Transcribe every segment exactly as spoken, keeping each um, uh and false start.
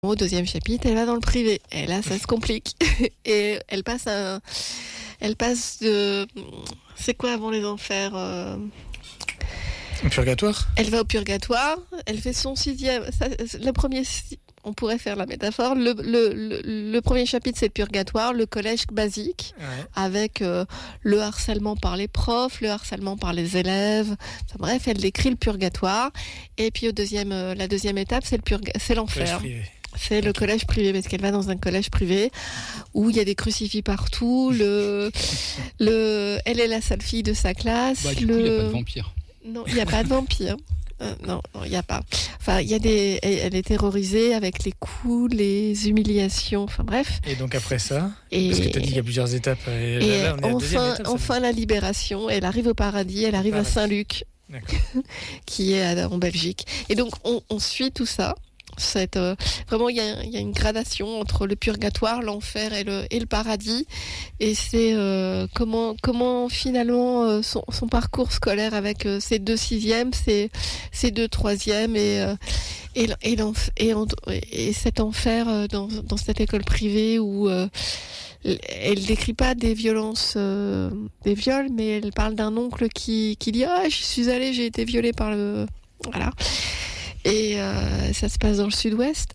Au deuxième chapitre, elle va dans le privé. Et là, ça se complique. Et elle passe un, elle passe de, c'est quoi avant les enfers euh... Au purgatoire. Elle va au purgatoire. Elle fait son sixième. Ça, le premier, on pourrait faire la métaphore. Le, le, le, le premier chapitre, c'est le purgatoire, le collège basique, Ouais. avec euh, le harcèlement par les profs, le harcèlement par les élèves. Enfin, bref, elle décrit le purgatoire. Et puis au deuxième, euh, la deuxième étape, c'est le purga- c'est l'enfer. C'est le Okay. collège privé, parce qu'elle va dans un collège privé où il y a des crucifix partout. Le, le, elle est la seule fille de sa classe. Bah, du le... coup, il n'y a pas de vampire. Non, il n'y a pas de vampire. Euh, non, non, il n'y a pas. Enfin, il y a des. Elle, elle est terrorisée avec les coups, les humiliations. Enfin bref. Et donc après ça, Et, parce que tu as dit qu'il y a plusieurs étapes. Et, et là, on est à la deuxième enfin, étape, ça enfin la libération. Elle arrive au paradis. Elle arrive à Paradis. Saint-Luc, D'accord. qui est à- en Belgique. Et donc on, on suit tout ça. Cette, euh, vraiment, il y a, y a une gradation entre le purgatoire, l'enfer et le, et le paradis. Et c'est euh, comment, comment finalement euh, son, son parcours scolaire avec euh, ses deux sixièmes, ses, ses deux troisièmes et, euh, et, et, l'enf- et, en- et cet enfer euh, dans, dans cette école privée où euh, elle décrit pas des violences, euh, des viols, mais elle parle d'un oncle qui, qui dit « Ah, je suis allée, j'ai été violée par le... » Voilà. Et euh, ça se passe dans le sud-ouest.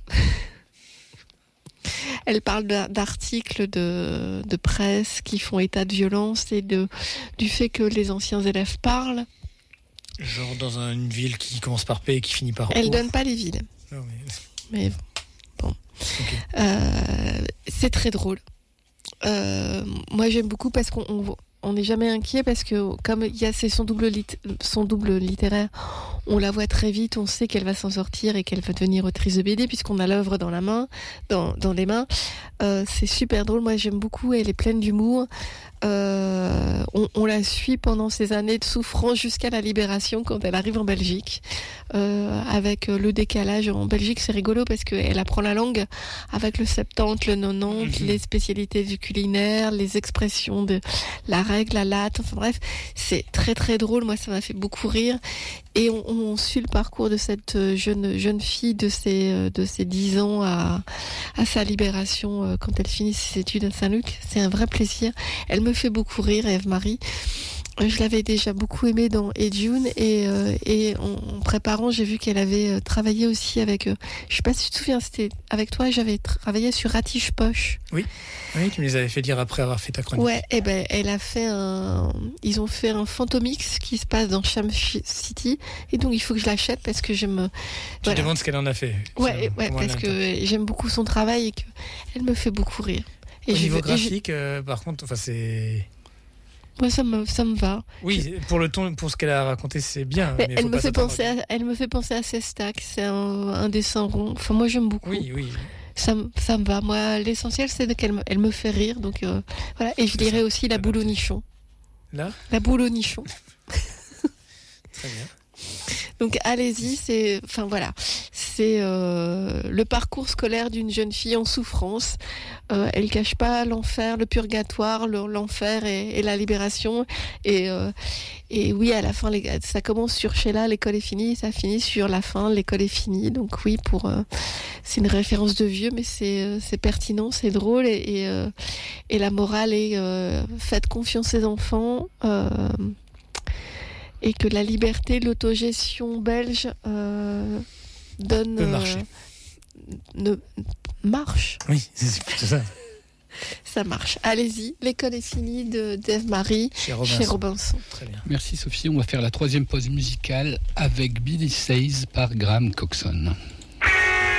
Elle parle d'articles de, de presse qui font état de violence et de, du fait que les anciens élèves parlent. Genre dans un- une ville qui commence par P et qui finit par O. Elle donne pas les villes. Non, mais... Mais bon. Okay. Euh, c'est très drôle. Euh, moi, j'aime beaucoup parce qu'on on, on n'est jamais inquiet parce que comme il y a c'est son double lit, son double littéraire, on la voit très vite, on sait qu'elle va s'en sortir et qu'elle va devenir autrice de B D puisqu'on a l'œuvre dans la main, dans, dans les mains. Euh, c'est super drôle. Moi, j'aime beaucoup. Elle est pleine d'humour. Euh, on, on la suit pendant ces années de souffrance jusqu'à la libération quand elle arrive en Belgique. Euh, avec le décalage en Belgique, c'est rigolo parce qu'elle apprend la langue avec le septante, le nonante, Mhm. les spécialités du culinaire, les expressions de la règle, la latte, enfin bref, c'est très très drôle. Moi, ça m'a fait beaucoup rire. Et on, on suit le parcours de cette jeune jeune fille de ses de ses dix ans à à sa libération quand elle finit ses études à Saint-Luc. C'est un vrai plaisir. Elle me fait beaucoup rire, Ève-Marie. Je l'avais déjà beaucoup aimée dans Et Dune et, euh, et en, en préparant, j'ai vu qu'elle avait euh, travaillé aussi avec, euh, je sais pas si tu te souviens, c'était avec toi, j'avais travaillé sur Ratiche Poche. Oui, oui, tu me les avais fait lire après avoir fait ta chronique. Ouais, et ben elle a fait un, ils ont fait un Phantomix qui se passe dans Sham City et donc il faut que je l'achète parce que j'aime. Tu Voilà. te demandes ce qu'elle en a fait. Ouais, ouais, Comment parce elle que j'aime beaucoup son travail et que elle me fait beaucoup rire. Et Au je niveau veux- et je- graphique, euh, par contre, enfin c'est. moi ça me ça me va. Oui, pour le ton, pour ce qu'elle a raconté, c'est bien. Mais mais elle faut me pas fait s'attendre penser à, elle me fait penser à Sestac, c'est un, un dessin rond. Enfin moi j'aime beaucoup. Oui, oui. Ça, me- ça me va. Moi l'essentiel c'est qu'elle me, elle me fait rire donc euh, voilà. Et je C'est dirais ça. aussi la Ça boule au note. nichon. Là, La boule au nichon. très bien. Donc allez-y, c'est, enfin voilà, c'est euh, le parcours scolaire d'une jeune fille en souffrance. Euh, elle cache pas l'enfer, le purgatoire, le- l'enfer et, et la libération. Et, euh, et oui, à la fin, les, ça commence sur Sheila, l'école est finie, ça finit sur la fin, l'école est finie. Donc oui, pour, euh, c'est une référence de vieux, mais c'est, euh, c'est pertinent, c'est drôle et, et, euh, et la morale est euh, faites confiance aux enfants. Euh, et que la liberté, l'autogestion belge euh, donne... Peut marcher. euh, ne, marche, Oui, c'est plutôt ça. ça marche. Allez-y, l'école est finie de d'Ève-Marie Chez Robinson. chez Robinson. Très bien. Merci Sophie, on va faire la troisième pause musicale avec Billy Says par Graham Coxon.